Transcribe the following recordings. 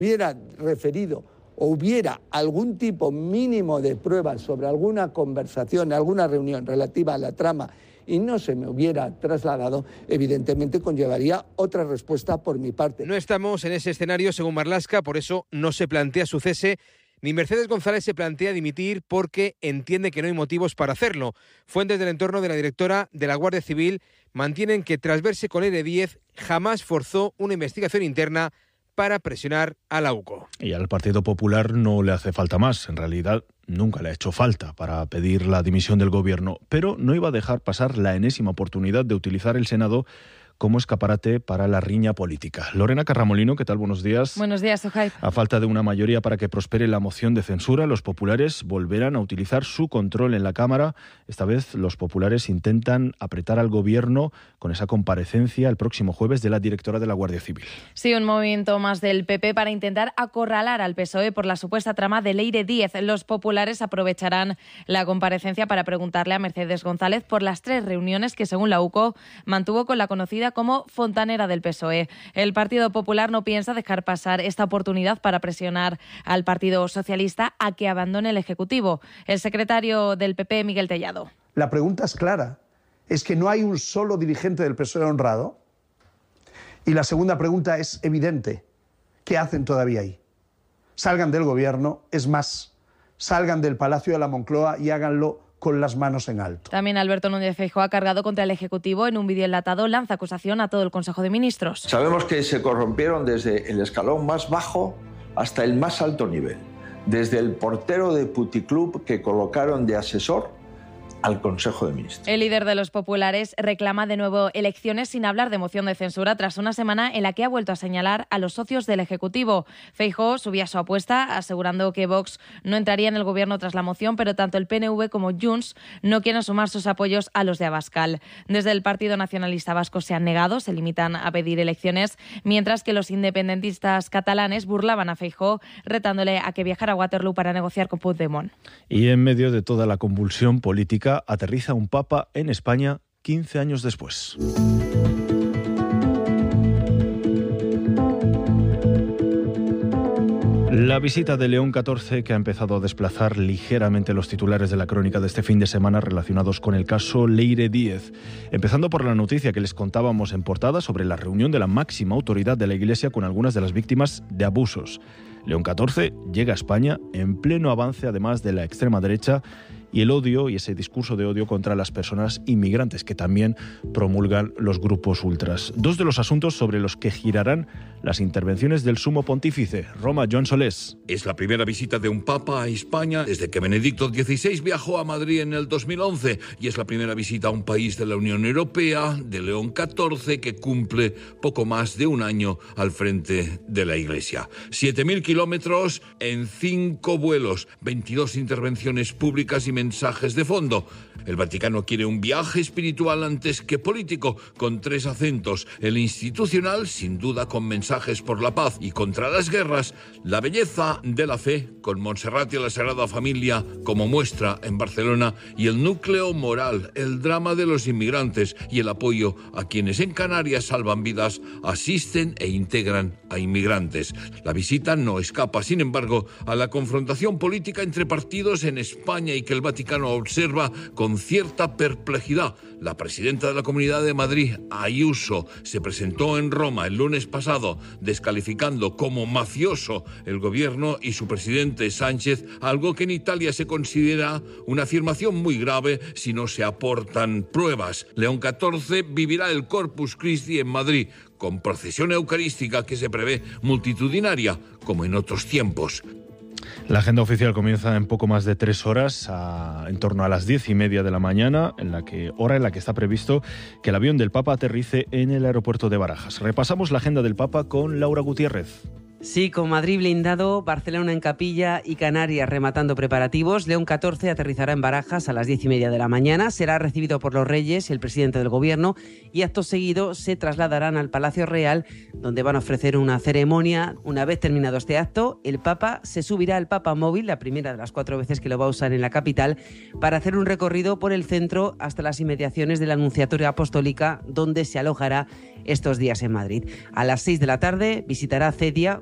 hubiera referido o hubiera algún tipo mínimo de pruebas sobre alguna conversación, alguna reunión relativa a la trama y no se me hubiera trasladado, evidentemente conllevaría otra respuesta por mi parte. No estamos en ese escenario, según Marlaska, por eso no se plantea su cese, ni Mercedes González se plantea dimitir porque entiende que no hay motivos para hacerlo. Fuentes del entorno de la directora de la Guardia Civil mantienen que tras verse con Leire Díez jamás forzó una investigación interna para presionar a la UCO. Y al Partido Popular no le hace falta más. En realidad, nunca le ha hecho falta para pedir la dimisión del gobierno, pero no iba a dejar pasar la enésima oportunidad de utilizar el Senado como escaparate para la riña política. Lorena Carramolino, ¿qué tal? Buenos días. Buenos días, Sohaib. A falta de una mayoría para que prospere la moción de censura, los populares volverán a utilizar su control en la Cámara. Esta vez los populares intentan apretar al gobierno con esa comparecencia el próximo jueves de la directora de la Guardia Civil. Sí, un movimiento más del PP para intentar acorralar al PSOE por la supuesta trama de Leire Díez. Los populares aprovecharán la comparecencia para preguntarle a Mercedes González por las 3 reuniones que, según la UCO, mantuvo con la conocida como fontanera del PSOE. El Partido Popular no piensa dejar pasar esta oportunidad para presionar al Partido Socialista a que abandone el Ejecutivo. El secretario del PP, Miguel Tellado. La pregunta es clara. ¿Es que no hay un solo dirigente del PSOE honrado? Y la segunda pregunta es evidente. ¿Qué hacen todavía ahí? Salgan del gobierno, es más, salgan del Palacio de la Moncloa y háganlo con las manos en alto. También Alberto Núñez Feijóo ha cargado contra el Ejecutivo. En un vídeo enlatado lanza acusación a todo el Consejo de Ministros. Sabemos que se corrompieron desde el escalón más bajo hasta el más alto nivel. Desde el portero de puticlub que colocaron de asesor al Consejo de Ministros. El líder de los populares reclama de nuevo elecciones sin hablar de moción de censura tras una semana en la que ha vuelto a señalar a los socios del Ejecutivo. Feijóo subía su apuesta asegurando que Vox no entraría en el gobierno tras la moción, pero tanto el PNV como Junts no quieren sumar sus apoyos a los de Abascal. Desde el Partido Nacionalista Vasco se han negado, se limitan a pedir elecciones, mientras que los independentistas catalanes burlaban a Feijóo retándole a que viajara a Waterloo para negociar con Puigdemont. Y en medio de toda la convulsión política, aterriza un papa en España 15 años después. La visita de León XIV, que ha empezado a desplazar ligeramente los titulares de la crónica de este fin de semana relacionados con el caso Leire Díez. Empezando por la noticia que les contábamos en portada sobre la reunión de la máxima autoridad de la Iglesia con algunas de las víctimas de abusos. León XIV llega a España en pleno avance, además, de la extrema derecha y el odio y ese discurso de odio contra las personas inmigrantes que también promulgan los grupos ultras. 2 de los asuntos sobre los que girarán las intervenciones del sumo pontífice. Roma, Joan Solés. Es la primera visita de un papa a España desde que Benedicto XVI viajó a Madrid en el 2011 y es la primera visita a un país de la Unión Europea de León XIV, que cumple poco más de un año al frente de la Iglesia. 7.000 kilómetros en 5 vuelos, 22 intervenciones públicas y mensajes de fondo. El Vaticano quiere un viaje espiritual antes que político, con 3 acentos: el institucional, sin duda con mensajes por la paz y contra las guerras; la belleza de la fe, con Montserrat y la Sagrada Familia como muestra en Barcelona; y el núcleo moral, el drama de los inmigrantes y el apoyo a quienes en Canarias salvan vidas, asisten e integran a inmigrantes. La visita no escapa, sin embargo, a la confrontación política entre partidos en España y que el Vaticano observa con cierta perplejidad. La presidenta de la Comunidad de Madrid, Ayuso, se presentó en Roma el lunes pasado descalificando como mafioso el gobierno y su presidente Sánchez, algo que en Italia se considera una afirmación muy grave si no se aportan pruebas. León XIV vivirá el Corpus Christi en Madrid, con procesión eucarística que se prevé multitudinaria, como en otros tiempos. La agenda oficial comienza en poco más de 3 horas, en torno a las 10:30 de la mañana, hora en la que está previsto que el avión del Papa aterrice en el aeropuerto de Barajas. Repasamos la agenda del Papa con Laura Gutiérrez. Sí, con Madrid blindado, Barcelona en capilla y Canarias rematando preparativos. León XIV aterrizará en Barajas a las 10:30 de la mañana. Será recibido por los reyes y el presidente del gobierno y acto seguido se trasladarán al Palacio Real, donde van a ofrecer una ceremonia. Una vez terminado este acto, el Papa se subirá al Papa Móvil, la primera de las 4 veces que lo va a usar en la capital, para hacer un recorrido por el centro hasta las inmediaciones de la Anunciatoria Apostólica, donde se alojará estos días en Madrid. A las 6 de la tarde visitará Cedia,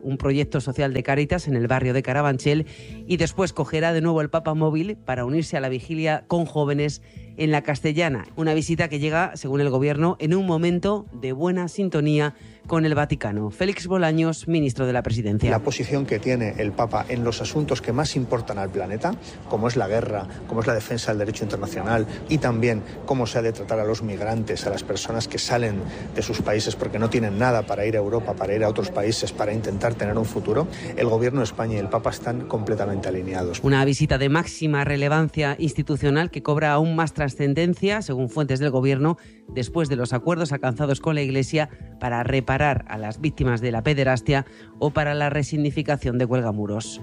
un proyecto social de Cáritas en el barrio de Carabanchel, y después cogerá de nuevo el papamóvil para unirse a la vigilia con jóvenes en la Castellana. Una visita que llega, según el Gobierno, en un momento de buena sintonía con el Vaticano. Félix Bolaños, ministro de la Presidencia. La posición que tiene el Papa en los asuntos que más importan al planeta, como es la guerra, como es la defensa del derecho internacional y también cómo se ha de tratar a los migrantes, a las personas que salen de sus países porque no tienen nada para ir a Europa, para ir a otros países, para intentar tener un futuro, el Gobierno de España y el Papa están completamente alineados. Una visita de máxima relevancia institucional que cobra aún más trascendencia, según fuentes del Gobierno, después de los acuerdos alcanzados con la Iglesia para reparar a las víctimas de la pederastia o para la resignificación de Cuelgamuros.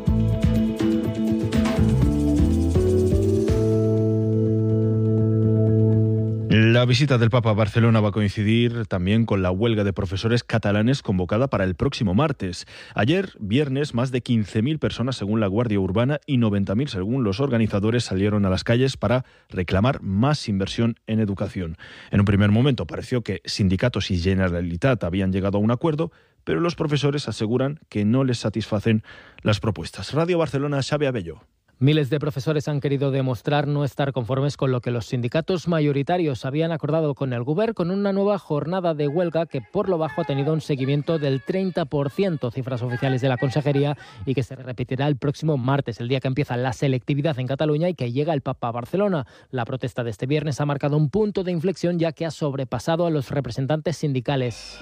La visita del Papa a Barcelona va a coincidir también con la huelga de profesores catalanes convocada para el próximo martes. Ayer, viernes, más de 15.000 personas según la Guardia Urbana y 90.000 según los organizadores salieron a las calles para reclamar más inversión en educación. En un primer momento pareció que sindicatos y Generalitat habían llegado a un acuerdo, pero los profesores aseguran que no les satisfacen las propuestas. Radio Barcelona, Xavi Abello. Miles de profesores han querido demostrar no estar conformes con lo que los sindicatos mayoritarios habían acordado con el Govern, con una nueva jornada de huelga que por lo bajo ha tenido un seguimiento del 30%, cifras oficiales de la Consejería, y que se repetirá el próximo martes, el día que empieza la selectividad en Cataluña y que llega el Papa a Barcelona. La protesta de este viernes ha marcado un punto de inflexión, ya que ha sobrepasado a los representantes sindicales.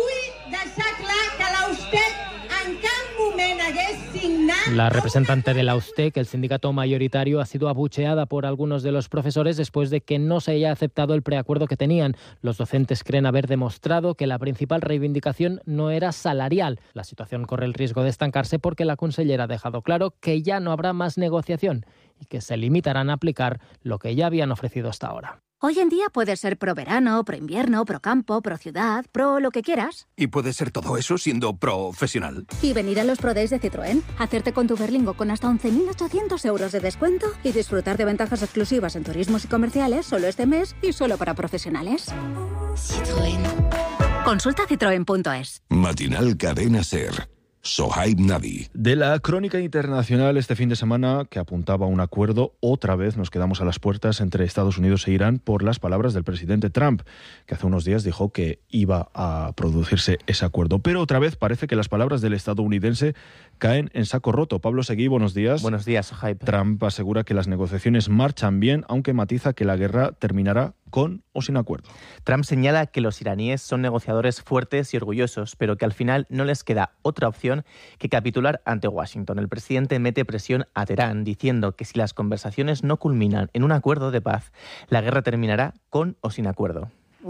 La representante de la USTEC, el sindicato mayoritario, ha sido abucheada por algunos de los profesores después de que no se haya aceptado el preacuerdo que tenían. Los docentes creen haber demostrado que la principal reivindicación no era salarial. La situación corre el riesgo de estancarse porque la consellera ha dejado claro que ya no habrá más negociación y que se limitarán a aplicar lo que ya habían ofrecido hasta ahora. Hoy en día puedes ser pro verano, pro invierno, pro campo, pro ciudad, pro lo que quieras. Y puedes ser todo eso siendo profesional. Y venir a los Pro Days de Citroën, hacerte con tu Berlingo con hasta 11.800 euros de descuento y disfrutar de ventajas exclusivas en turismos y comerciales solo este mes y solo para profesionales. Citroën. Consulta citroen.es. Matinal Cadena Ser. Sohaib Nabi. De la crónica internacional este fin de semana, que apuntaba a un acuerdo, otra vez nos quedamos a las puertas entre Estados Unidos e Irán por las palabras del presidente Trump, que hace unos días dijo que iba a producirse ese acuerdo. Pero otra vez parece que las palabras del estadounidense caen en saco roto. Pablo Seguí, buenos días. Buenos días, Sohaib. Trump asegura que las negociaciones marchan bien, aunque matiza que la guerra terminará con o sin acuerdo. Trump señala que los iraníes son negociadores fuertes y orgullosos, pero que al final no les queda otra opción que capitular ante Washington. El presidente mete presión a Teherán, diciendo que si las conversaciones no culminan en un acuerdo de paz, la guerra terminará con o sin acuerdo.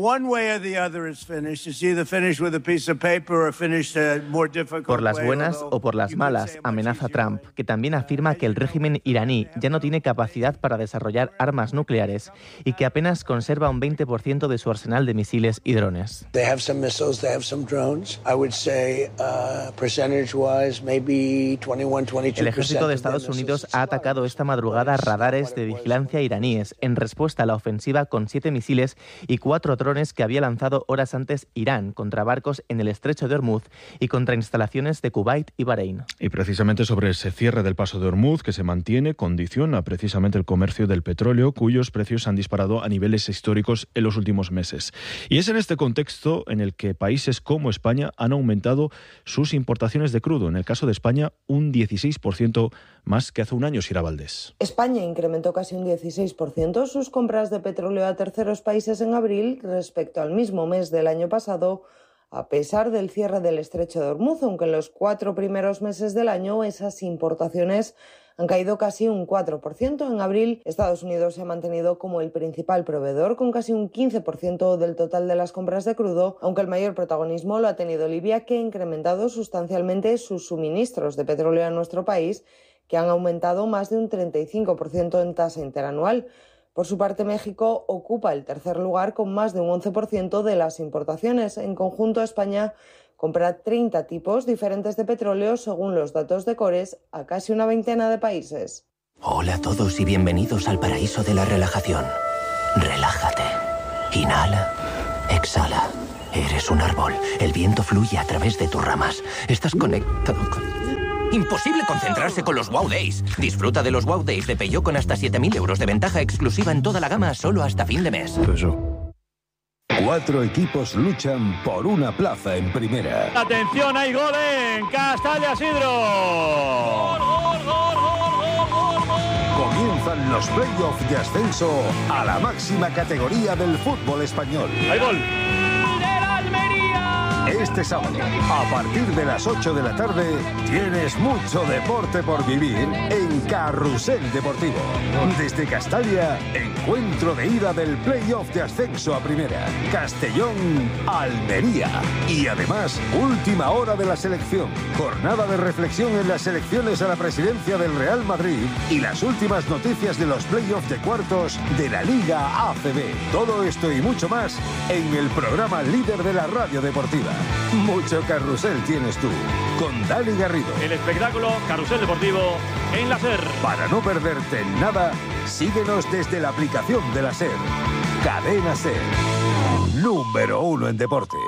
Por las buenas o por las malas, amenaza Trump, que también afirma que el régimen iraní ya no tiene capacidad para desarrollar armas nucleares y que apenas conserva un 20% de su arsenal de misiles y drones. El ejército de Estados Unidos ha atacado esta madrugada radares de vigilancia iraníes en respuesta a la ofensiva con 7 misiles y 4 drones que había lanzado horas antes Irán contra barcos en el estrecho de Hormuz y contra instalaciones de Kuwait y Bahrein. Y precisamente sobre ese cierre del paso de Hormuz, que se mantiene, condiciona precisamente el comercio del petróleo, cuyos precios han disparado a niveles históricos en los últimos meses. Y es en este contexto en el que países como España han aumentado sus importaciones de crudo. En el caso de España, un 16% más que hace un año, Sira Valdés. España incrementó casi un 16% sus compras de petróleo a terceros países en abril respecto al mismo mes del año pasado, a pesar del cierre del estrecho de Hormuz, aunque en los 4 primeros meses del año esas importaciones han caído casi un 4%. En abril, Estados Unidos se ha mantenido como el principal proveedor, con casi un 15% del total de las compras de crudo, aunque el mayor protagonismo lo ha tenido Libia, que ha incrementado sustancialmente sus suministros de petróleo a nuestro país, que han aumentado más de un 35% en tasa interanual. Por su parte, México ocupa el tercer lugar con más de un 11% de las importaciones. En conjunto, España compra 30 tipos diferentes de petróleo, según los datos de Cores, a casi una veintena de países. Hola a todos y bienvenidos al paraíso de la relajación. Relájate. Inhala, exhala. Eres un árbol. El viento fluye a través de tus ramas. Estás conectado con... Imposible concentrarse con los Wow Days. Disfruta de los Wow Days de Peugeot con hasta 7.000 euros de ventaja exclusiva en toda la gama solo hasta fin de mes. 4 equipos luchan por una plaza en primera. ¡Atención, hay gol en Castalia Sidro! ¡Gol, gol, gol, gol, gol, gol, gol! Comienzan los playoffs de ascenso a la máxima categoría del fútbol español. ¡Hay gol! Este sábado, a partir de las 8 de la tarde, tienes mucho deporte por vivir en Carrusel Deportivo. Desde Castalia, encuentro de ida del playoff de ascenso a primera. Castellón-Almería. Y además, última hora de la selección. Jornada de reflexión en las elecciones a la presidencia del Real Madrid y las últimas noticias de los playoffs de cuartos de la Liga ACB. Todo esto y mucho más en el programa líder de la radio deportiva. Mucho carrusel tienes tú, con Dani Garrido. El espectáculo Carrusel Deportivo en la SER. Para no perderte nada, síguenos desde la aplicación de la SER. Cadena SER. Número 1 en deporte.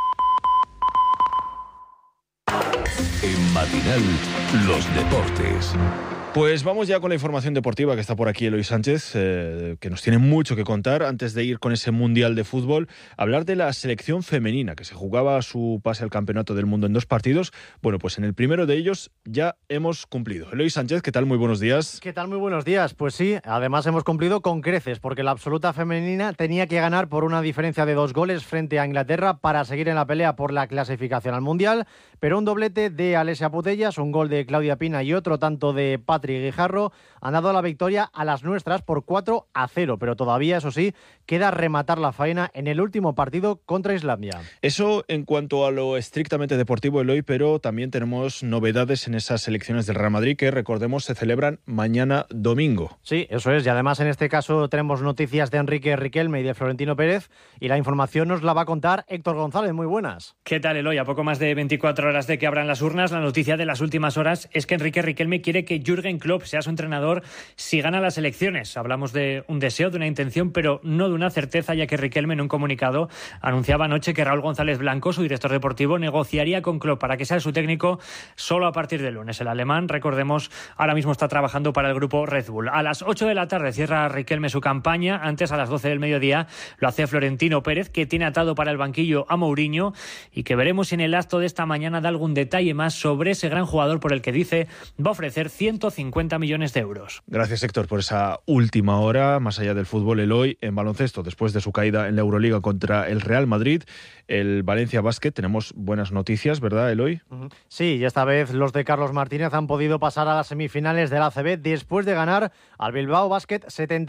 En Matinal, los deportes. Pues vamos ya con la información deportiva, que está por aquí Eloy Sánchez, que nos tiene mucho que contar. Antes de ir con ese Mundial de Fútbol, hablar de la selección femenina, que se jugaba su pase al Campeonato del Mundo en 2 partidos. Bueno, pues en el primero de ellos ya hemos cumplido. Eloy Sánchez, ¿qué tal? Muy buenos días. ¿Qué tal? Muy buenos días. Pues sí, además hemos cumplido con creces, porque la absoluta femenina tenía que ganar por una diferencia de 2 goles frente a Inglaterra para seguir en la pelea por la clasificación al Mundial, pero un doblete de Alessia Putellas, un gol de Claudia Pina y otro tanto de Patrick Guijarro han dado la victoria a las nuestras por 4-0, pero todavía, eso sí, queda rematar la faena en el último partido contra Islandia. Eso en cuanto a lo estrictamente deportivo, Eloy, pero también tenemos novedades en esas elecciones del Real Madrid que, recordemos, se celebran mañana domingo. Sí, eso es, y además en este caso tenemos noticias de Enrique Riquelme y de Florentino Pérez, y la información nos la va a contar Héctor González. Muy buenas. ¿Qué tal, Eloy? A poco más de 24 horas de que abran las urnas, la noticia de las últimas horas es que Enrique Riquelme quiere que Jürgen Klopp sea su entrenador si gana las elecciones. Hablamos de un deseo, de una intención, pero no de una certeza, ya que Riquelme en un comunicado anunciaba anoche que Raúl González Blanco, su director deportivo, negociaría con Klopp para que sea su técnico solo a partir del lunes. El alemán, recordemos, ahora mismo está trabajando para el grupo Red Bull. A las 8 de la tarde cierra Riquelme su campaña. Antes, a las 12 del mediodía, lo hace Florentino Pérez, que tiene atado para el banquillo a Mourinho y que veremos si en el acto de esta mañana da algún detalle más sobre ese gran jugador por el que dice va a ofrecer 150 millones de euros. Gracias, Héctor, por esa última hora. Más allá del fútbol, Eloy, en baloncesto, después de su caída en la Euroliga contra el Real Madrid, el Valencia Basket, tenemos buenas noticias, ¿verdad, Eloy? Sí, y esta vez los de Carlos Martínez han podido pasar a las semifinales del ACB después de ganar al Bilbao Basket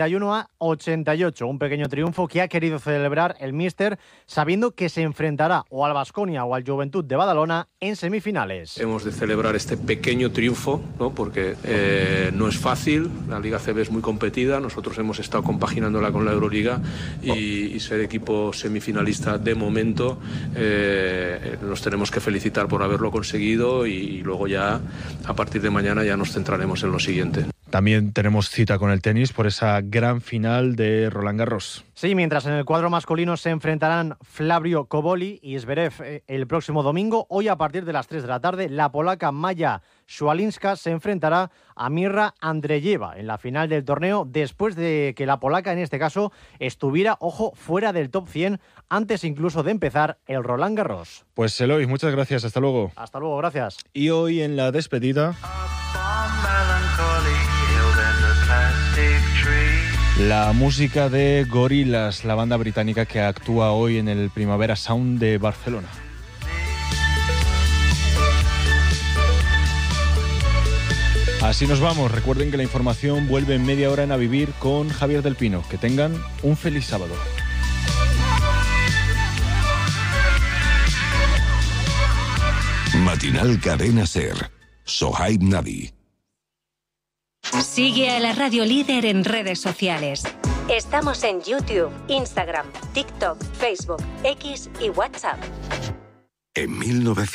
71-88. Un pequeño triunfo que ha querido celebrar el míster, sabiendo que se enfrentará o al Baskonia o al Juventud de Badalona en semifinales. Hemos de celebrar este pequeño triunfo, ¿no? Porque no es fácil, la Liga ACB es muy competida, nosotros hemos estado compaginándola con la Euroliga y ser equipo semifinalista de momento, nos tenemos que felicitar por haberlo conseguido y luego ya a partir de mañana ya nos centraremos en lo siguiente. También tenemos cita con el tenis por esa gran final de Roland Garros. Sí, mientras en el cuadro masculino se enfrentarán Flavio Koboli y Zverev el próximo domingo, hoy a partir de las 3 de la tarde, la polaca Maja Swialinska se enfrentará a Mirra Andreyeva en la final del torneo, después de que la polaca, en este caso, estuviera, ojo, fuera del top 100, antes incluso de empezar el Roland Garros. Pues Eloy, muchas gracias, hasta luego. Hasta luego, gracias. Y hoy en la despedida, la música de Gorillaz, la banda británica que actúa hoy en el Primavera Sound de Barcelona. Así nos vamos. Recuerden que la información vuelve en media hora en A Vivir con Javier del Pino. Que tengan un feliz sábado. Matinal Cadena SER. Sohaib Nadi. Sigue a la radio líder en redes sociales. Estamos en YouTube, Instagram, TikTok, Facebook, X y WhatsApp. En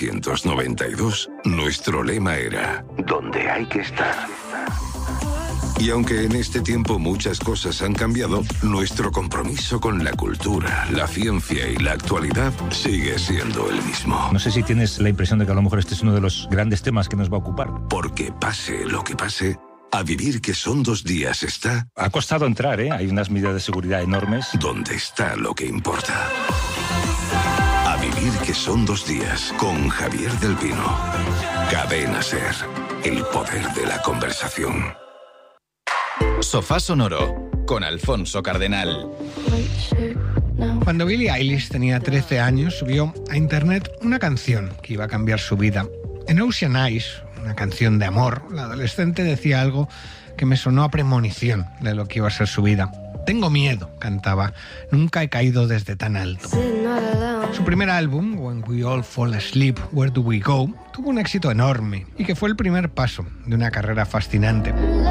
1992, nuestro lema era: ¿dónde hay que estar? Y aunque en este tiempo muchas cosas han cambiado, nuestro compromiso con la cultura, la ciencia y la actualidad sigue siendo el mismo. No sé si tienes la impresión de que a lo mejor este es uno de los grandes temas que nos va a ocupar. Porque pase lo que pase, a vivir que son 2 días está... Ha costado entrar, ¿eh? Hay unas medidas de seguridad enormes. Donde está lo que importa. A vivir que son 2 días con Javier del Pino. Cadena SER. El poder de la conversación. Sofá Sonoro con Alfonso Cardenal. Cuando Billie Eilish tenía 13 años, subió a internet una canción que iba a cambiar su vida. En Ocean Eyes, una canción de amor, la adolescente decía algo que me sonó a premonición de lo que iba a ser su vida. Tengo miedo, cantaba. Nunca he caído desde tan alto. Su primer álbum, When We All Fall Asleep, Where Do We Go, tuvo un éxito enorme y que fue el primer paso de una carrera fascinante.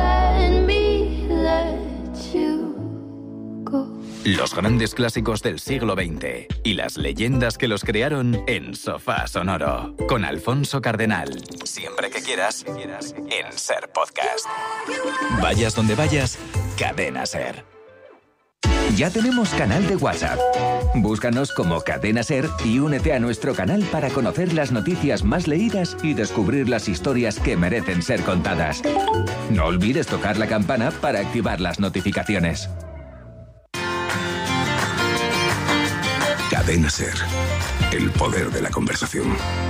Los grandes clásicos del siglo XX y las leyendas que los crearon en Sofá Sonoro con Alfonso Cardenal. Siempre que quieras, en SER Podcast. Vayas donde vayas, Cadena SER. Ya tenemos canal de WhatsApp. Búscanos como Cadena SER y únete a nuestro canal para conocer las noticias más leídas y descubrir las historias que merecen ser contadas. No olvides tocar la campana para activar las notificaciones. Cadena SER. El poder de la conversación.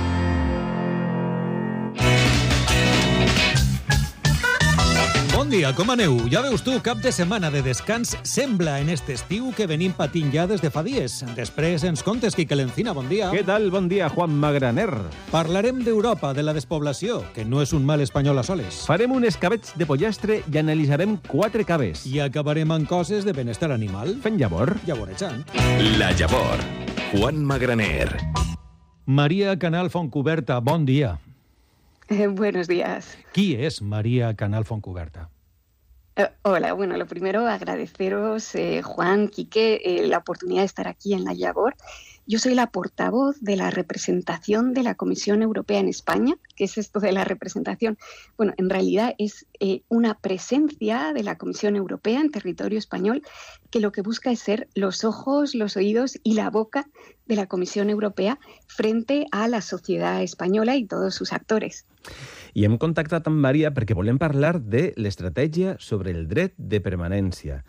Bon dia, com aneu? Ja veus tu, cap de setmana de descans sembla en este estiu que venim patint ja des de fa dies. Després ens contes, Quique Lencina, bon dia. Què tal? Bon dia, Juan Magraner. Parlarem d'Europa, de la despoblació, que no és un mal espanyol a soles. Farem un escabeig de pollastre i analitzarem 4 caves. I acabarem amb coses de benestar animal. Fent llavor. Llavorejant. La Llavor. Juan Magraner. Maria Canal Fontcuberta, bon dia. Buenos días. Qui és Maria Canal Fontcuberta? Hola, bueno, lo primero agradeceros, Juan, Quique, la oportunidad de estar aquí en La Llavor. Yo soy la portavoz de la representación de la Comisión Europea en España. ¿Qué es esto de la representación? Bueno, en realidad es una presencia de la Comisión Europea en territorio español que lo que busca es ser los ojos, los oídos y la boca de la Comisión Europea frente a la sociedad española y todos sus actors. I hem contactat amb Maria perquè volem parlar de l'estratègia sobre el dret de permanència,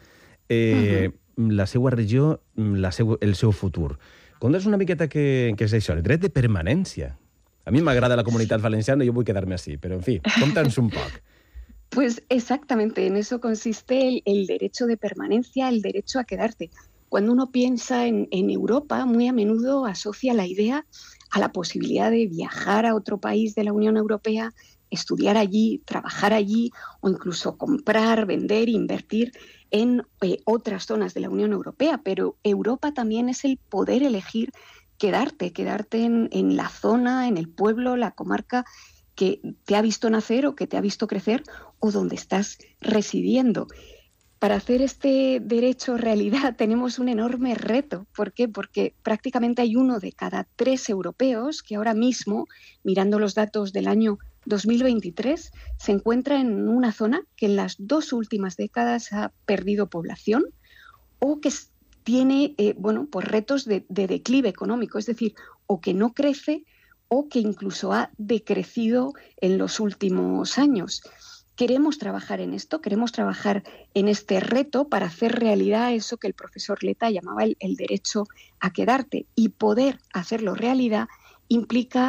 la seva regió, el seu futur. Conta'ns una miqueta què és això, el dret de permanència. A mi m'agrada la Comunitat Valenciana y yo voy a quedarme así, pero en fin, conta'ns un poc. Pues exactamente, en eso consiste el derecho de permanencia, el derecho a quedarte. Cuando uno piensa en Europa, muy a menudo asocia la idea a la posibilidad de viajar a otro país de la Unión Europea, estudiar allí, trabajar allí o incluso comprar, vender, invertir en otras zonas de la Unión Europea. Pero Europa también es el poder elegir quedarte en la zona, en el pueblo, la comarca que te ha visto nacer o que te ha visto crecer o donde estás residiendo. Para hacer este derecho realidad tenemos un enorme reto. ¿Por qué? Porque prácticamente hay 1 de cada 3 europeos que ahora mismo, mirando los datos del año 2023, se encuentra en una zona que en las 2 últimas décadas ha perdido población o que tiene pues retos de declive económico, es decir, o que no crece o que incluso ha decrecido en los últimos años. Queremos trabajar en esto, queremos trabajar en este reto para hacer realidad eso que el profesor Leta llamaba el derecho a quedarte. Y poder hacerlo realidad implica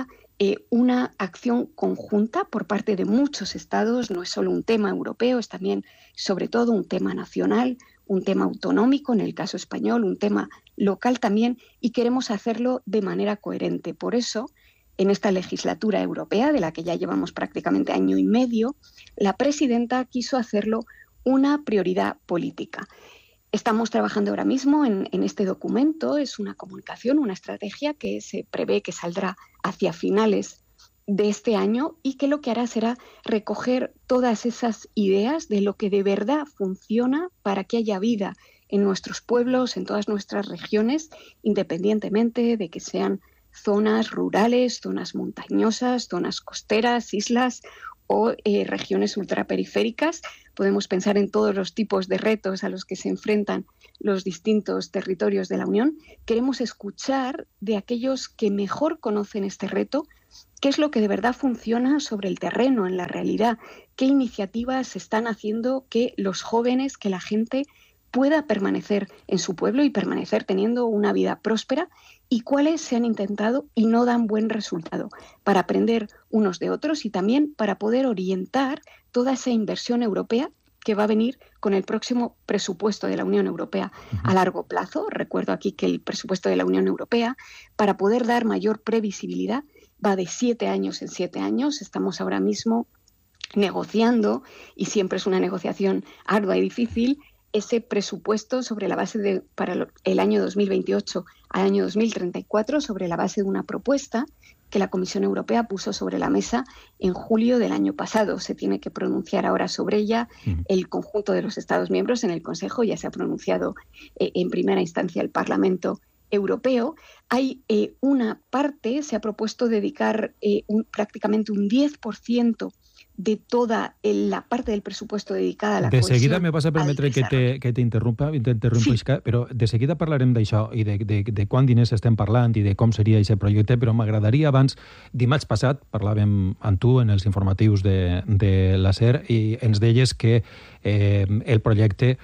una acción conjunta por parte de muchos estados. No es solo un tema europeo, es también, sobre todo, un tema nacional, un tema autonómico, en el caso español, un tema local también, y queremos hacerlo de manera coherente. Por eso, en esta legislatura europea, de la que ya llevamos prácticamente 1 año y medio, la presidenta quiso hacerlo una prioridad política. Estamos trabajando ahora mismo en este documento, es una comunicación, una estrategia que se prevé que saldrá hacia finales de este año y que lo que hará será recoger todas esas ideas de lo que de verdad funciona para que haya vida en nuestros pueblos, en todas nuestras regiones, independientemente de que sean zonas rurales, zonas montañosas, zonas costeras, islas o regiones ultraperiféricas. Podemos pensar en todos los tipos de retos a los que se enfrentan los distintos territorios de la Unión. Queremos escuchar de aquellos que mejor conocen este reto qué es lo que de verdad funciona sobre el terreno, en la realidad, qué iniciativas se están haciendo que los jóvenes, que la gente pueda permanecer en su pueblo y permanecer teniendo una vida próspera, y cuáles se han intentado y no dan buen resultado, para aprender unos de otros y también para poder orientar toda esa inversión europea que va a venir con el próximo presupuesto de la Unión Europea a largo plazo. Recuerdo aquí que el presupuesto de la Unión Europea, para poder dar mayor previsibilidad, va de 7 años en 7 años. Estamos ahora mismo negociando, y siempre es una negociación ardua y difícil, ese presupuesto sobre la base para el año 2028 al año 2034, sobre la base de una propuesta que la Comisión Europea puso sobre la mesa en julio del año pasado. Se tiene que pronunciar ahora sobre ella el conjunto de los Estados miembros en el Consejo. Ya se ha pronunciado en primera instancia el Parlamento Europeo. Hay una parte, se ha propuesto dedicar prácticamente un 10% de toda la parte del presupuesto dedicada a la cohesión. De seguida me vas a permetre que t'interrompa, sí. Però de seguida parlarem d'això i de quants diners estem parlant i de com seria aquest projecte, però m'agradaria abans, dimarts passat, parlàvem amb tu en els informatius de la SER i ens deies que el projecte...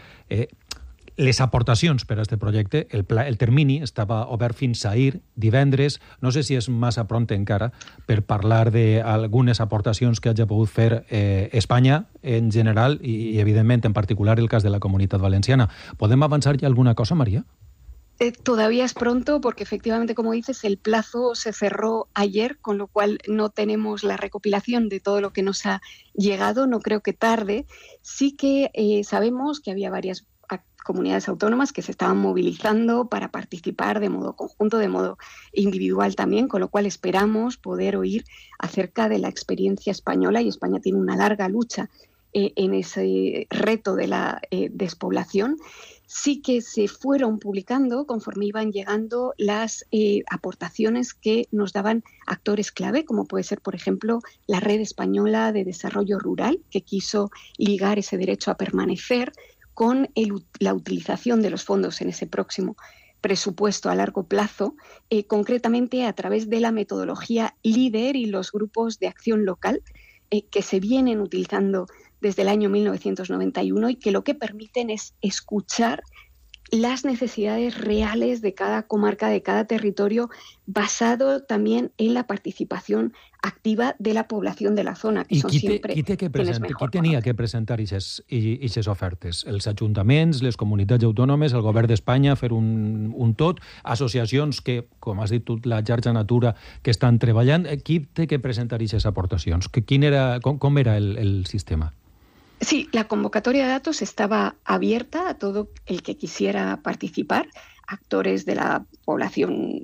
Les aportacions per a aquest projecte, el termini estava obert fins a ahir, divendres. No sé si és massa pront encara per parlar d'algunes aportacions que hagi pogut fer Espanya en general i, evidentment, en particular el cas de la Comunitat Valenciana. ¿Podem avançar ya alguna cosa, María? Todavía es pronto porque efectivamente, como dices, el plazo se cerró ayer, con lo cual no tenemos la recopilación de todo lo que nos ha llegado. No creo que tarde. Sí que sabemos que había varias comunidades autónomas que se estaban movilizando para participar de modo conjunto, de modo individual también, con lo cual esperamos poder oír acerca de la experiencia española, y España tiene una larga lucha en ese reto de la despoblación. Sí que se fueron publicando conforme iban llegando las aportaciones que nos daban actores clave, como puede ser, por ejemplo, la Red Española de Desarrollo Rural, que quiso ligar ese derecho a permanecer con la utilización de los fondos en ese próximo presupuesto a largo plazo, concretamente a través de la metodología LEADER y los grupos de acción local que se vienen utilizando desde el año 1991 y que lo que permiten es escuchar las necesidades reales de cada comarca, de cada territorio, basado también en la participación activa de la población de la zona, que son siempre quienes mejor Qui tenia que presentar aquestes ofertes? Els ajuntaments, les comunitats autònomes, el govern d'Espanya, fer un tot, associacions que, com has dit tu, la xarxa Natura, que estan treballant. Qui té que presentar aquestes aportacions? Com era el sistema? Sí, la convocatoria de datos estaba abierta a todo el que quisiera participar, actores de la población,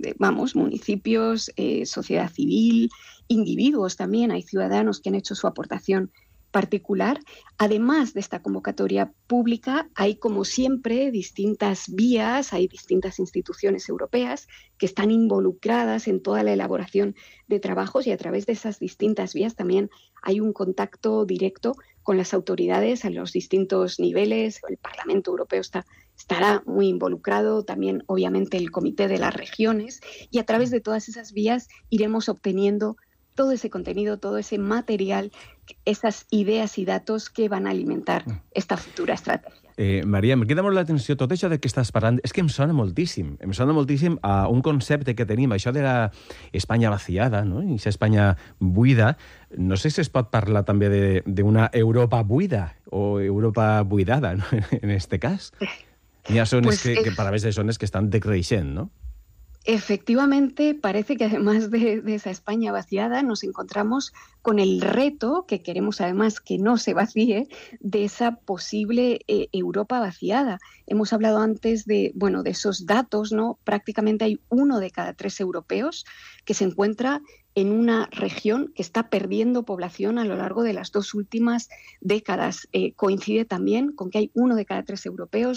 municipios, sociedad civil, individuos también, hay ciudadanos que han hecho su aportación particular. Además de esta convocatoria pública, hay, como siempre, distintas vías, hay distintas instituciones europeas que están involucradas en toda la elaboración de trabajos, y a través de esas distintas vías también hay un contacto directo con las autoridades a los distintos niveles. El Parlamento Europeo estará muy involucrado, también obviamente el Comité de las Regiones, y a través de todas esas vías iremos obteniendo todo ese contenido, todo ese material, esas idees i datos que van a alimentar esta futura estratègia. Maria, em crida molt l'atenció tot això de què estàs parlant. És que em sona moltíssim. Em sona moltíssim a un concepte que tenim, això de l'Espanya vaciada, no? I aquesta Espanya buida. No sé si es pot parlar també d'una Europa buida o Europa buidada, no? En aquest cas. Hi ha zones que per a veure zones que estan decreixent, no? Efectivamente, parece que además de esa España vaciada, nos encontramos con el reto, que queremos además que no se vacíe, de esa posible Europa vaciada. Hemos hablado antes de esos datos, ¿no? Prácticamente hay 1 de cada 3 europeos que se encuentra en una región que está perdiendo población a lo largo de las 2 últimas décadas. Coincide también con que hay 1 de cada 3 europeos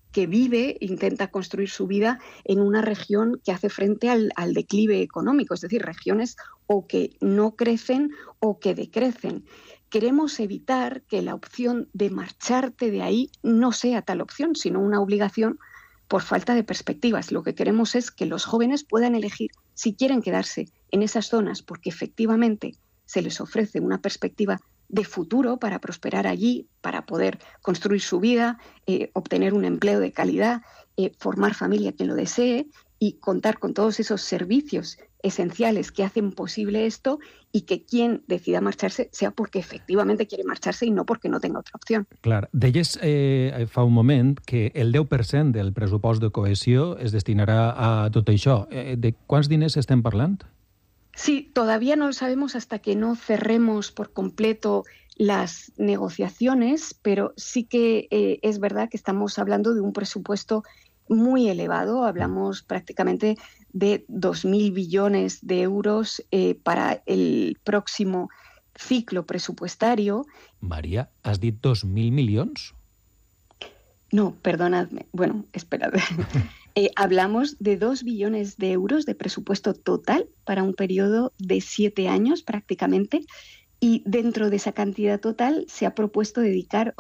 que vive, intenta construir su vida en una región que hace frente al declive económico, es decir, regiones o que no crecen o que decrecen. Queremos evitar que la opción de marcharte de ahí no sea tal opción, sino una obligación por falta de perspectivas. Lo que queremos es que los jóvenes puedan elegir si quieren quedarse en esas zonas porque efectivamente se les ofrece una perspectiva de futuro para prosperar allí, para poder construir su vida, obtener un empleo de calidad, formar familia quien lo desee y contar con todos esos servicios esenciales que hacen posible esto y que quien decida marxar-se sea perquè efectivament quiere marxar-se i no perquè no tenga otra opció. Clar, deies fa un moment que el 10% del pressupost de cohesió es destinarà a tot això. De quants diners estem parlant? Sí, todavía no lo sabemos hasta que no cerremos por completo las negociaciones, pero sí que es verdad que estamos hablando de un presupuesto muy elevado. Hablamos prácticamente de 2.000 billones de euros para el próximo ciclo presupuestario. María, ¿has dit 2.000 milions? No, perdonadme. Bueno, esperad. Hablamos de 2 billones de euros de presupuesto total para un periodo de 7 años prácticamente, y dentro de esa cantidad total se ha propuesto dedicar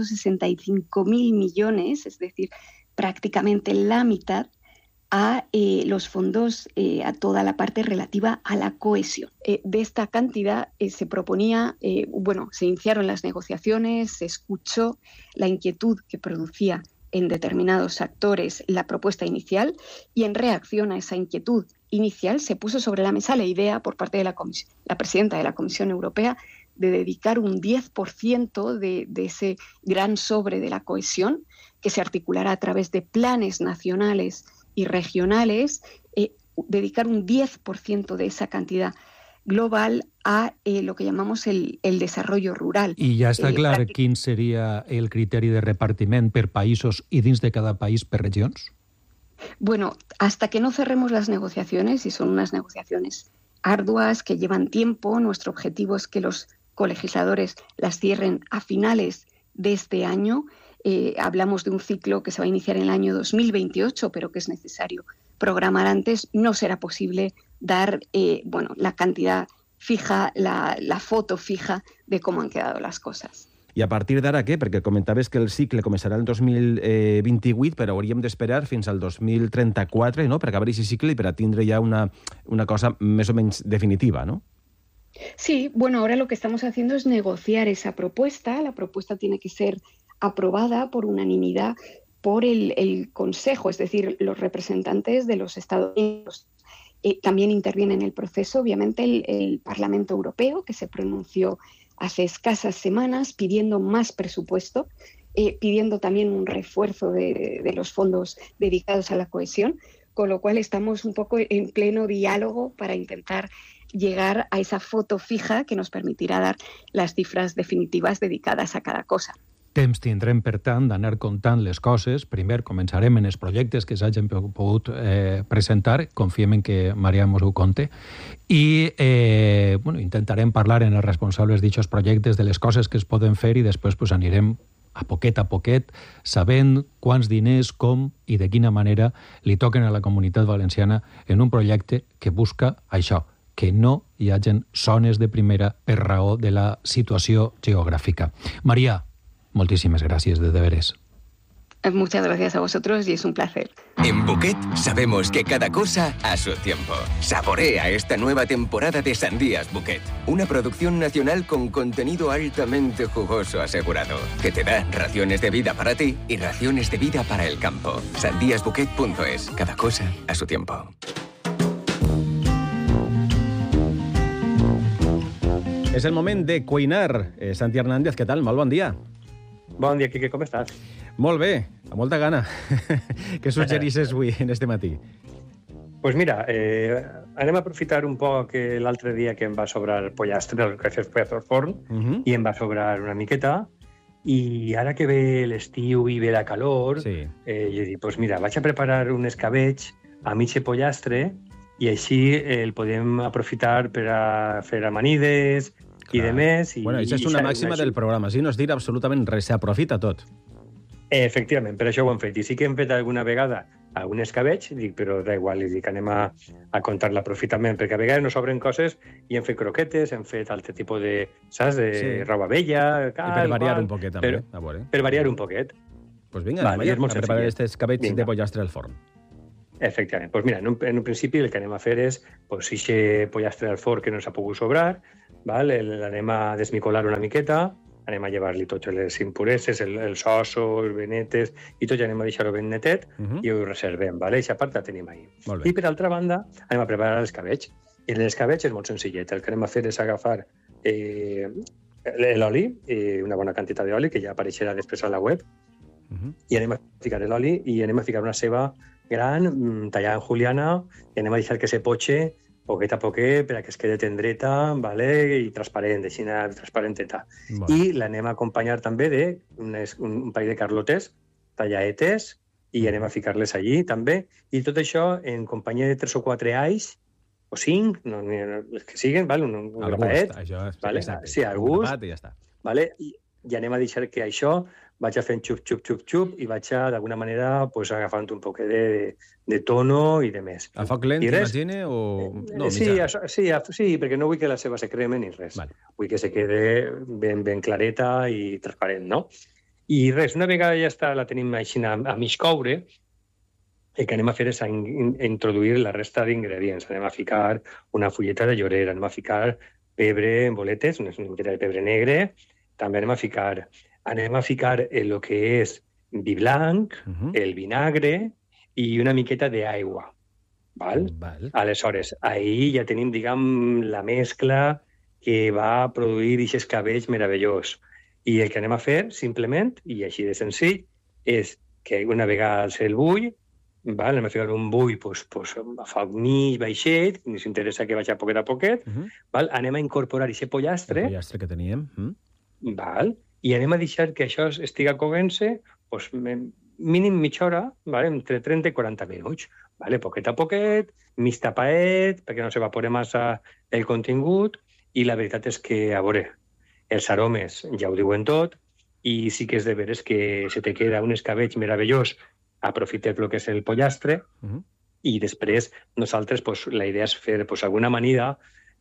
865.000 millones, es decir, prácticamente la mitad, a los fondos, a toda la parte relativa a la cohesión. De esta cantidad se proponía, se iniciaron las negociaciones, se escuchó la inquietud que producía en determinados actores la propuesta inicial y en reacción a esa inquietud inicial se puso sobre la mesa la idea por parte de la presidenta de la Comisión Europea de dedicar un 10% de ese gran sobre de la cohesión que se articulará a través de planes nacionales y regionales, dedicar un 10% de esa cantidad global a lo que llamamos el desarrollo rural. I ja està clar quin seria el criteri de repartiment per països i dins de cada país per regions? Bueno, hasta que no cerremos las negociaciones, y son unas negociaciones arduas que llevan tiempo, nuestro objetivo es que los colegisladores las cierren a finales de este año. Hablamos de un ciclo que se va a iniciar en el año 2028, pero que es necesario programar antes. No será posible dar la cantidad fija, la foto fija de cómo han quedado las cosas. I a partir d'ara què? Perquè comentaves que el cicle començarà el 2028, però hauríem d'esperar fins al 2034, no?, per acabar aquest cicle i per a tindre ja una cosa més o menys definitiva, no? Sí, bueno, ahora lo que estamos haciendo es negociar esa propuesta. La propuesta tiene que ser aprobada por unanimidad por el Consejo, es decir, los representantes de los Estados Unidos. También interviene en el proceso, obviamente, el Parlamento Europeo, que se pronunció hace escasas semanas pidiendo más presupuesto, pidiendo también un refuerzo de los fondos dedicados a la cohesión, con lo cual estamos un poco en pleno diálogo para intentar llegar a esa foto fija que nos permitirá dar las cifras definitivas dedicadas a cada cosa. Temps tindrem, per tant, d'anar comptant les coses. Primer començarem en els projectes que s'hagin pogut presentar. Confiem en que Maria mos ho conte. I intentarem parlar en els responsables d'aquests projectes de les coses que es poden fer i després anirem a poquet sabent quants diners, com i de quina manera li toquen a la Comunitat Valenciana en un projecte que busca això, que no hi hagin zones de primera per raó de la situació geogràfica. Maria, moltíssimes gràcies, de veres. Muchas gracias a vosotros y es un placer. En Buquet sabemos que cada cosa a su tiempo. Saborea esta nueva temporada de Sandías Buquet, una producción nacional con contenido altamente jugoso asegurado, que te da raciones de vida para ti y raciones de vida para el campo. Sandíasbuquet.es, cada cosa a su tiempo. És el moment de cuinar. Santi Hernández, què tal? Molt bon dia. Bon dia, Quique, com estàs? Molt bé, amb molta gana. Què suggerisses avui en este matí? Pues mira, anem a aprofitar un poc l'altre dia que em va sobrar pollastre, el que fes pollastre al forn, i em va sobrar una miqueta, i ara que ve l'estiu i ve la calor, jo dic, pues mira, vaig a preparar un escabeig a mig pollastre i així el podem aprofitar per a fer amanides i de més. Bueno, això és una màxima del programa, si no es dirà absolutament res, s'aprofita tot. Efectivament, per això ho hem fet. I sí que hem fet alguna vegada algun escabeig, dic, però da igual, li dic, anem a comptar l'aprofitament, perquè a vegades no sobren coses i hem fet croquetes, hem fet altre tipus de, saps, de roba vella... I per variar un poquet, també, a veure. Per variar un poquet. Doncs vinga, anem a preparar aquests escabeig de pollastre al forn. Efectivament. Doncs mira, en un principi el que anem a fer és, pues, ixe pollastre al forn que no s'ha pogut sobrar, l'anem a desmicolar una miqueta, anem a llevar-li totes les impureses, els ossos, els venetes, i tot ja anem a deixar-ho ben netet i ho reservem, vale? Aquesta part la tenim ahí. I per altra banda, anem a preparar l'escabeig. I l'escabeig és molt senzillet. El que anem a fer és agafar l'oli, una bona quantitat d'oli, que ja apareixerà després a la web, i anem a ficar l'oli i anem a ficar una ceba gran, tallada en juliana, i anem a deixar que se poche poquet a poquet per a que es quede tendreta, vale? I transparent, aixina transparenteta. I l'anem a acompanyar també d'un parell de carlotes talladetes i anem a ficar-les allí també. I tot això en companyia de 3 o 4 alls, o 5, els que siguen, vale? Un grapaet, vale? Sí, al gust. I ja està. Vale? I anem a deixar que això vaig a fent xup, xup, xup, xup, i vaig a, d'alguna manera, pues, agafant un poc de tono i de més. A foc lent, t'imagine? O... No, sí, perquè no vull que la ceba se creme ni res. Vale. Vull que se quede ben clareta i transparent, no? I res, una vegada ja està, la tenim així a mig coure, el que anem a fer és introduir la resta d'ingredients. Anem a ficar una fulleta de llorer, anem a ficar pebre en boletes, una miqueta de pebre negre, també anem a ficar el que és vi blanc, el vinagre i una miqueta d'aigua. Val? Aleshores, ahí ja tenim, diguem, la mescla que va produir aquest escabeig meravellós. I el que anem a fer, simplement, i així de senzill, és que una vegada el bull, anem a ficar un bull a foc mig, baixet, ni s'interessa que vagi a poquet, anem a incorporar aquest pollastre. El pollastre que teníem. I anem a deixar que això estiga coent-se mínim mitja hora, entre 30 i 40 minuts. Poquet a poquet, mig tapaet, perquè no s'evapore massa el contingut, i la veritat és que, a veure, els aromes ja ho diuen tot, i sí que és de veres que se te queda un escabeig meravellós, aprofites el que és el pollastre, i després nosaltres la idea és fer alguna amanida,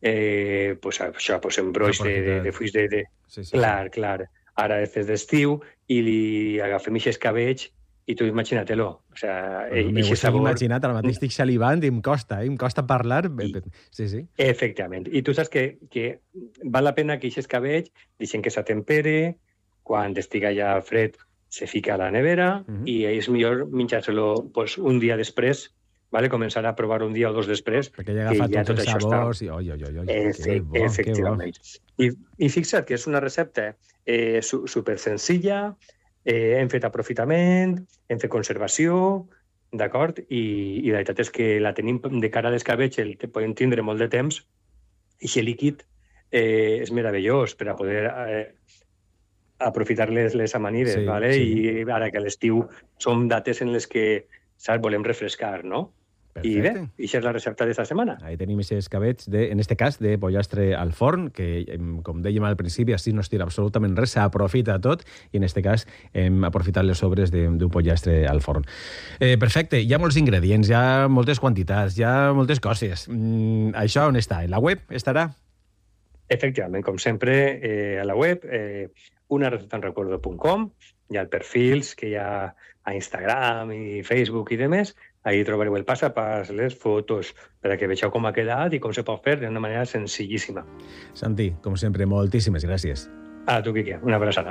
en broix de fulls de... Clar. Ara és d'estiu i li agafem aquest escabeig i tu imagina-te-lo. M'ho estic imaginat, ara mateix estic salivant i em costa parlar. Sí. Efectivament. I tu saps que val la pena que aquest escabeig deixem que s'atempere, quan estiga ja fred se fica a la nevera i és millor menjar-se-lo un dia després, començar a provar un dia o dos després. Perquè ja agafa tots els sabors i... Efectivament. I fixa't que és una recepta super senzilla, hem fet aprofitament, hem fet conservació, d'acord? I la veritat és que la tenim de cara a l'escabeig, el que podem tindre molt de temps, i aquest líquid és meravellós per a poder aprofitar les amanides, i ara que a l'estiu són dates en les que volem refrescar, no? Perfecte. I bé, això és la recepta d'esta setmana. Ahí tenim aquest escabeig, en este cas, de pollastre al forn, que, com dèiem al principi, així no es tira absolutament res, s'aprofita tot, i en este cas hem aprofitat les sobres d'un pollastre al forn. Perfecte, hi ha molts ingredients, hi ha moltes quantitats, hi ha moltes coses. Això on està? En la web estarà? Efectivament, com sempre, a la web, unarecetaenrecuerdo.com, hi ha perfils que hi ha a Instagram i Facebook i demés. Ahí trobareu el pas a pas, les fotos, per a que veieu com ha quedat i com se pot fer d'una manera senzillíssima. Santi, com sempre, moltíssimes gràcies. A tu, Quique, una abraçada.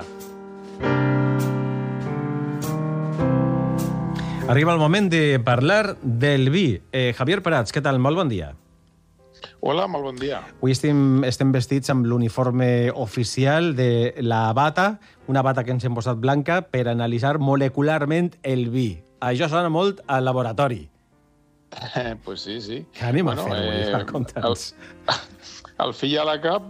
Arriba el moment de parlar del vi. Javier Prats, què tal? Molt bon dia. Hola, molt bon dia. Avui estem vestits amb l'uniforme oficial de la bata, una bata que ens hem posat blanca per analitzar molecularment el vi. Això sona molt al laboratori. Pues sí. Què anem a fer? Conta'ns. Al fi i a la cap,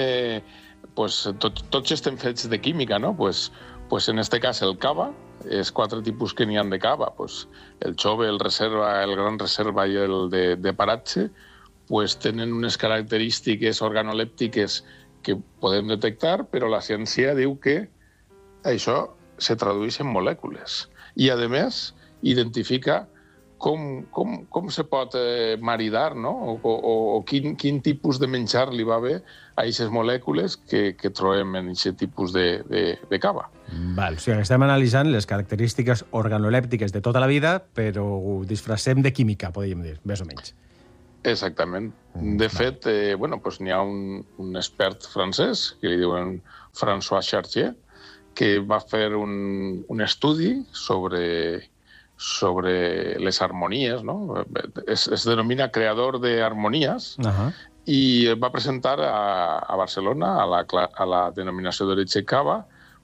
tots estem fets de química, no? Pues en este cas el cava, és 4 tipus que n'hi ha de cava. El chove, el reserva, el gran reserva i el de paratge, tenen unes característiques organolèptiques que podem detectar, però la ciència diu que això se tradueix en molècules. I, a més, identifica com se pot maridar, no? O quin tipus de menjar li va bé a aquestes molècules que trobem en aquest tipus de cava. Val, o sigui, estem analitzant les característiques organolèptiques de tota la vida, però ho disfressem de química, podríem dir, més o menys. Exactament. De fet, n'hi ha un expert francès, que li diuen François Chartier, que va fer un estudi sobre les harmonies, no? Es denomina creador de armonías, i va presentar a Barcelona, a la denominació d'origen cava,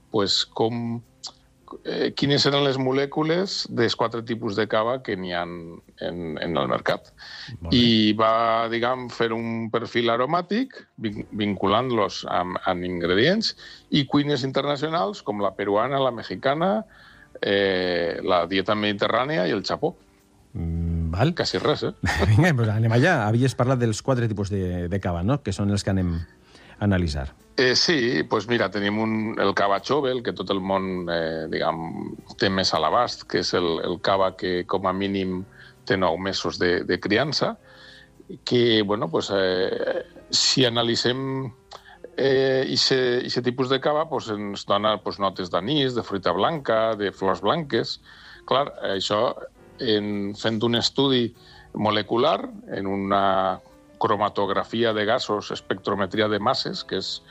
quines eren les molècules dels 4 tipus de cava que n'hi ha en el mercat. I va, fer un perfil aromàtic, vinculant-los amb ingredients, i cuines internacionals com la peruana, la mexicana, la dieta mediterrània i el Japó. Val. Quasi res, Vinga, doncs anem allà. Havies parlat dels 4 tipus de cava, no?, que són els que anem a analitzar. Sí, doncs mira, tenim el cava Chobel, que tot el món, té més a l'abast, que és el cava que com a mínim té 9 mesos de criança, que, si analitzem aquest tipus de cava, ens dona notes d'anís, de fruita blanca, de flors blanques. Clar, això, fent un estudi molecular, en una cromatografia de gasos, espectrometria de masses, que és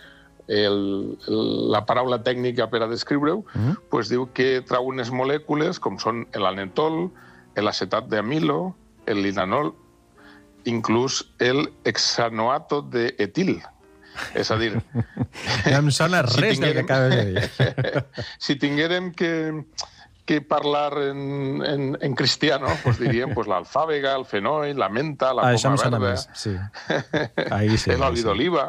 la paraula tècnica per a descriure-ho, diu que trau unes molècules com són l'anetol, l'acetat d'amilo, el linanol, inclús el hexanoato d'etil. És a dir... No em sona res del que acabes de dir. Si tinguérem que parlar en cristiano, diríem l'alfàbega, el fenoll, la menta, la poma verda, l'oli d'oliva,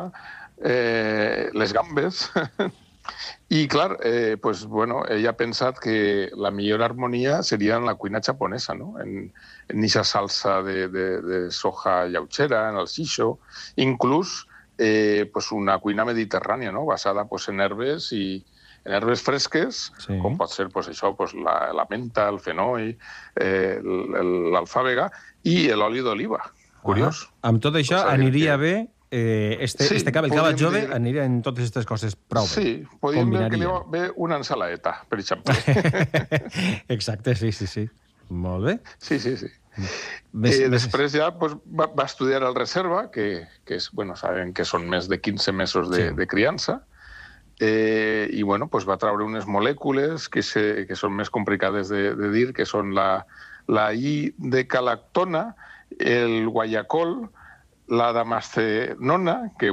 les gambes. I, clar, ella ha pensat que la millor harmonia seria en la cuina japonesa, no? En aquesta salsa de soja lleugera, en el shisho, inclús una cuina mediterrània, no? Basada en herbes fresques, com pot ser la menta, el fenoll, l'alfàbega i l'oli d'oliva. Curiós. Amb tot això aniria bé el cava jove aniria en totes aquestes coses prou bé. Sí, podríem dir que li va bé una ensaladeta, per exemple. Exacte, sí. Molt bé. Sí. Després ja va estudiar el reserva, que sabem que són més de 15 mesos de criança, i va treure unes molècules que són més complicades de dir, que són la I-decalactona, el guaiacol, la damascenona, que,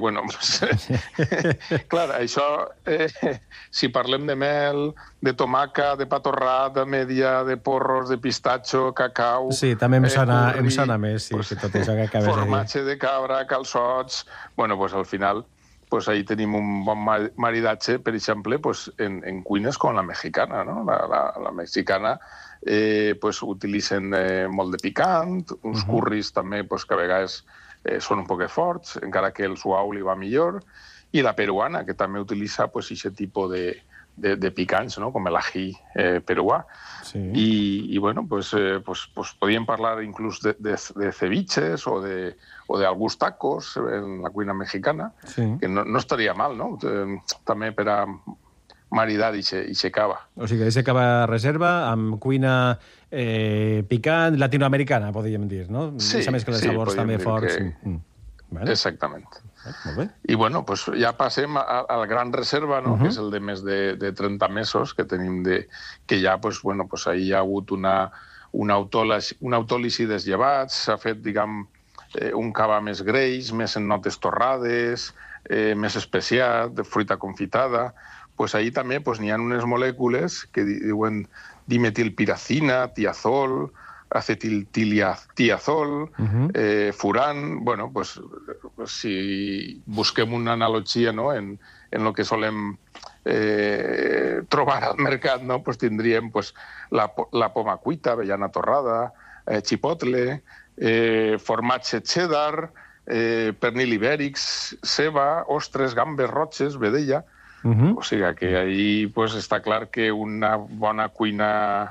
clar, això, si parlem de mel, de tomaca, de pa torrat, de media, de porros, de pistatxo, cacau... Sí, també em sona més, que tot això que acabes de dir. Formatge de cabra, calçots... Al final, ahí tenim un bon maridatge, per exemple, en cuines com la mexicana, no? La mexicana utilitzen molt de picant, uns curris també, que a vegades són un poc forts, encara que el suau li va millor, i la peruana, que també utilitza aquest tipus de picants, no? Com l'ají peruà. I podíem parlar inclús de ceviches o d'alguns tacos en la cuina mexicana, que no estaria mal, no? També per a maridar i cava. O sigui, aquesta cava reserva amb cuina picant latinoamericana, podríem dir, no? Sí, més que els sabors també forts. Exactament. Molt bé. I ja passem al gran reserva, no? Que és el de més de 30 mesos que tenim que ja, ahir hi ha hagut una autòlisi dels llevats, s'ha fet, un cava més greix, més en notes torrades, més especiat, de fruita confitada. Ahir també n'hi ha unes molècules que diuen dimetilpiracina, tiazol, acetiltiazol, furan... Si busquem una analogia en el que solem trobar al mercat, tindríem la poma cuita, avellana torrada, chipotle, formatge cheddar, pernil ibèric, ceba, ostres, gambes roges, vedella... O sigui que ahí pues, està clar que una bona cuina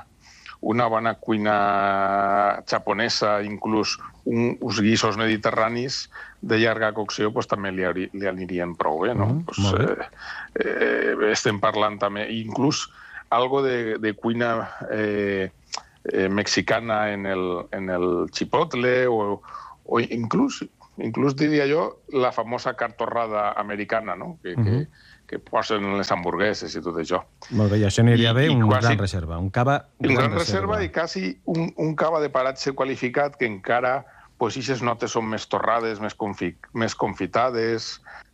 japonesa, inclús uns guissos mediterranis de llarga cocció, pues, també li anirien prou bé, no? Estem parlant també, inclús algo de cuina mexicana en el chipotle o inclús diria jo la famosa cartorrada americana, no? Que posen en les hamburgueses i tot això. Molt bé, i això aniria bé un gran reserva, un cava... Un gran reserva i quasi un cava de paratge qualificat que encara, pues, ixes notes són més torrades, més confitades.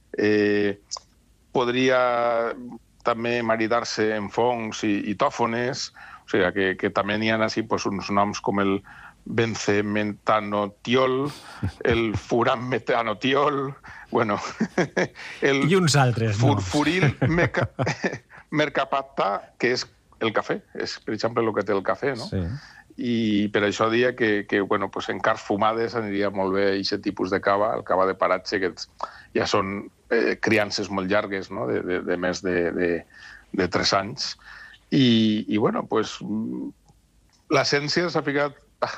Podria també maridar-se en fongs i tòfones, o sigui que també n'hi ha així pues, uns noms com el benzemetanotiol, el furanmetanotiol, bueno... I uns altres. Furfuril mercaptà, que és el cafè, és, per exemple, el que té el cafè, no? Sí. I per això dia que bueno, pues en cars fumades aniria molt bé aquest tipus de cava, el cava de paratge, que ja són criances molt llargues, no? de més de 3 anys. I bueno, pues, l'essència s'ha ficat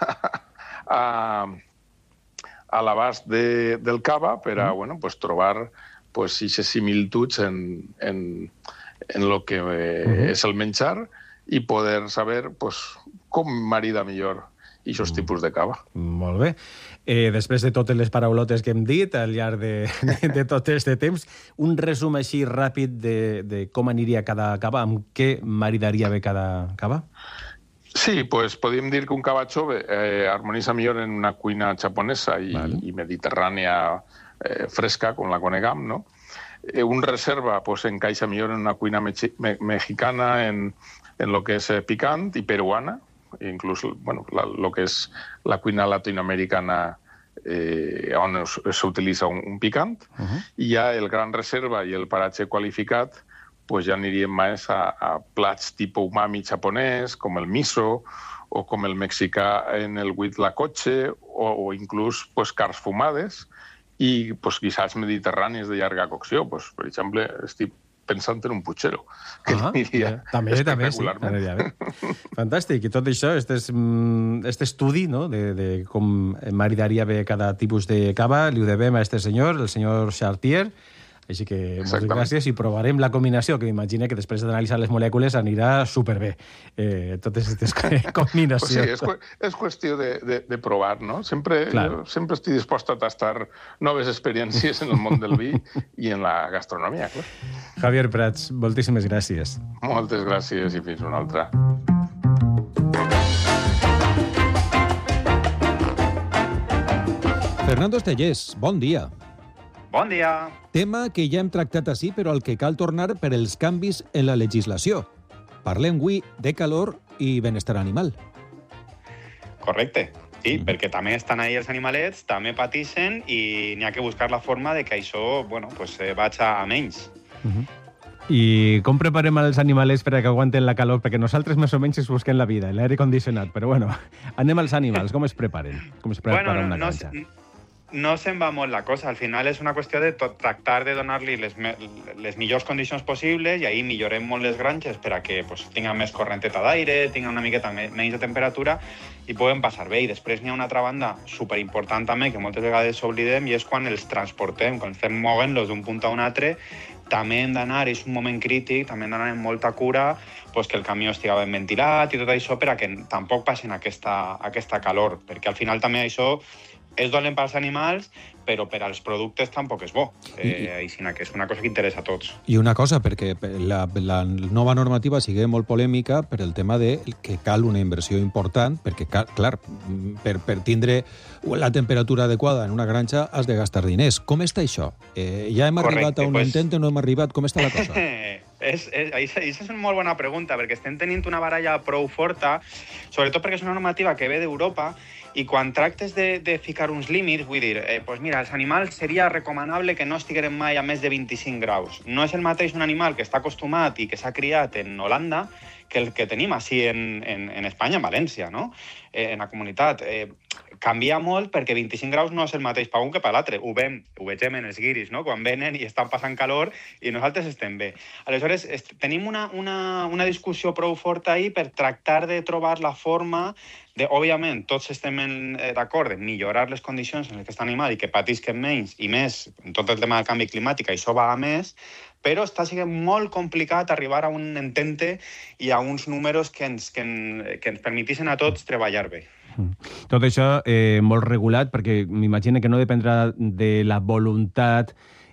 a l'abast del cava per a bueno, pues, trobar pues, aquestes similituds en lo que és el menjar i poder saber pues, com marida millor aquests tipus de cava. Molt bé. Després de totes les paraulotes que hem dit al llarg de tot aquest temps, un resum així ràpid de com aniria cada cava, amb què maridaria bé cada cava? Sí, pues podríem dir que un cava chove harmonitza millor en una cuina japonesa i mediterrània fresca, com la conegam, no? Un reserva pues, encaixa millor en una cuina mexicana, en lo que és picant i peruana, inclús bueno, lo que és la cuina latinoamericana on s'utilitza un picant, i ja el gran reserva i el paratge qualificat pues ja aniríem més a plats tipus umami japonès, com el miso, o com el mexicà en el huitlacoche, o inclús pues, cars fumades, i pues, guisats mediterranis de llarga cocció. Pues, per exemple, estic pensant en un puchero, que aniria espectacularment. Sí. Fantàstic. I tot això, este estudi no, de com maridaria bé cada tipus de cava, li ho devem a este senyor, el senyor Chartier. Així que moltes gràcies i provarem la combinació, que m'imagino que després d'analitzar les molècules anirà superbé. Totes aquestes combinacions. Pues sí, és qüestió de provar, no? Sempre estic dispost a tastar noves experiències en el món del vi i en la gastronomia, clar. Javier Prats, moltíssimes gràcies. Moltes gràcies i fins una altra. Fernando Estellés, bon dia. Bon dia. Tema que ja hem tractat així, però al que cal tornar per els canvis en la legislació. Parlem avui de calor i benestar animal. Correcte. Sí, perquè també estan ahí els animalets, també pateixen i n'hi ha que buscar la forma de que això bueno, pues, vagi a menys. I com preparem els animalets per que aguanten la calor? Perquè nosaltres més o menys es busquem la vida, l'aire condicionat, però bueno, anem als animals, com es preparen? Com es prepara una granja? No se'n va molt la cosa. Al final és una qüestió de tractar de donar-li les millors condicions possibles i ahir millorem molt les granges per a que pues, tinguin més correnteta d'aire, tinguin una miqueta menys de temperatura i poden passar bé. I després n'hi ha una altra banda superimportant també que moltes vegades s'oblidem i és quan els transportem, quan estem movent-los d'un punt a un altre, també hem d'anar, és un moment crític, també hem d'anar amb molta cura pues, que el camió estigui ben ventilat i tot això per a que tampoc passin aquesta calor, perquè al final també això és dolent pels animals, però per als productes tampoc és bo. Sinó que és una cosa que interessa a tots. I una cosa, perquè la nova normativa sigui molt polèmica per el tema de que cal una inversió important, perquè, clar, per tindre la temperatura adequada en una granja has de gastar diners. Com està això? Ja hem arribat a un intent o no hem arribat? Com està la cosa? Això és una molt bona pregunta, perquè estem tenint una baralla prou forta, sobretot perquè és una normativa que ve d'Europa I quan tractes de ficar uns límits, vull dir, pues mira, els animals seria recomanable que no estigueren mai a més de 25 graus. No és el mateix un animal que està acostumat i que s'ha criat en Holanda que el que tenim així en Espanya, en València, no? En la comunitat. Canvia molt perquè 25 graus no és el mateix per un que per l'altre. Ho vegem en els guiris, no? Quan venen i estan passant calor i nosaltres estem bé. Aleshores, tenim una discussió prou forta ahir per tractar de trobar la forma òbviament, tots estem d'acord en millorar les condicions en les que està l'animal i que patisquen menys i més en tot el tema del canvi climàtic, això va a més, però està sent molt complicat arribar a un entente i a uns números que ens permetissin a tots treballar bé. Tot això molt regulat, perquè m'imagino que no dependrà de la voluntat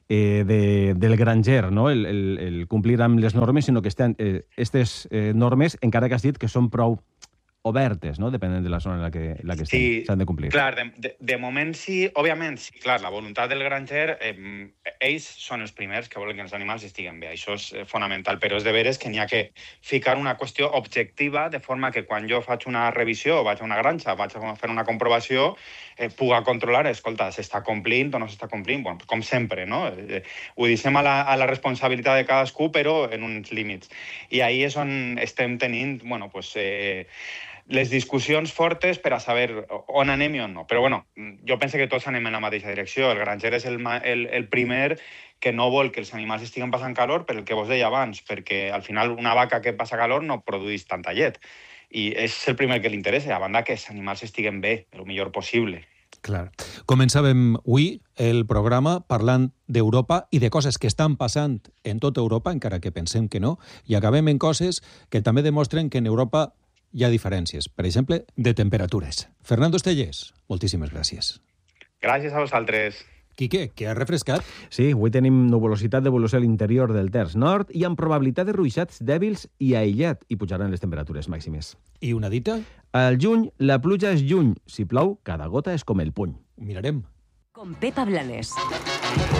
del granger, no? el complir amb les normes, sinó que aquestes normes, encara que has dit que són prou obertes, no? Depenent de la zona en la que estem, s'han de complir. Clar, de moment sí, òbviament, sí, clar, la voluntat del granger, ells són els primers que volen que els animals estiguen bé, això és fonamental, però és de veres que n'hi ha que ficar una qüestió objectiva, de forma que quan jo faig una revisió, vaig a una granja, vaig a fer una comprovació, puga controlar, escolta, s'està complint o no s'està complint, bueno, com sempre, no? Ho deixem a la responsabilitat de cadascú, però en uns límits. I ahí és on estem tenint, bueno, pues, les discussions fortes per a saber on anem i on no. Però bueno, jo penso que tots anem en la mateixa direcció. El granger és el primer que no vol que els animals estiguen passant calor, per el que vos deia abans, perquè al final una vaca que passa calor no produeix tanta llet. I és el primer que li interessa, a banda que els animals estiguen bé, el millor possible. Clar. Començàvem avui el programa parlant d'Europa i de coses que estan passant en tota Europa, encara que pensem que no, i acabem en coses que també demostren que en Europa hi ha diferències, per exemple, de temperatures. Fernando Estellés, moltíssimes gràcies. Gràcies a vosaltres. Quique, que ha refrescat? Sí, avui tenim nuvolositat d'evolució a l'interior del terç nord i amb probabilitat de ruixats dèbils i aïllat, i pujaran les temperatures màximes. I una dita? Al juny, la pluja és juny. Si plou, cada gota és com el puny. Ho mirarem. Con Pepa Blanes.